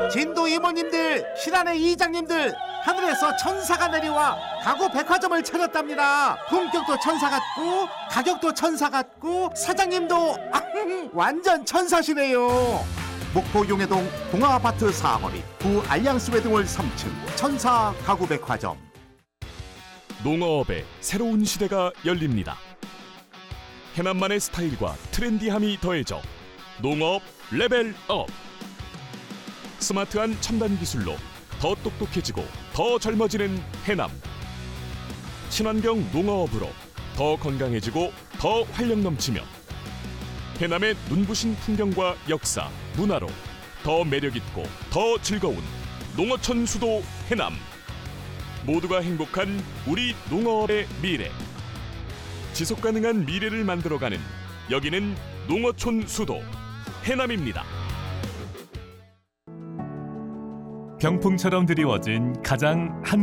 진도 이모님들, 신안의 이장님들, 하늘에서 천사가 내려와 가구 백화점을 차렸답니다. 품격도 천사 같고 가격도 천사 같고 사장님도 완전 천사시네요. 목포 용해동 동아아파트 4거리 구 알liance 웨딩홀 3층 천사 가구 백화점. 농어업의 새로운 시대가 열립니다. 해남만의 스타일과 트렌디함이 더해져 농어업 레벨업. 스마트한 첨단 기술로 더 똑똑해지고 더 젊어지는 해남. 친환경 농어업으로 더 건강해지고 더 활력 넘치며 해남의 눈부신 풍경과 역사, 문화로 더 매력있고 더 즐거운 농어촌 수도 해남. 모두가 행복한 우리 농어업의 미래. 지속가능한 미래를 만들어가는 여기는 농어촌 수도 해남입니다. 병풍처럼 드리워진 가장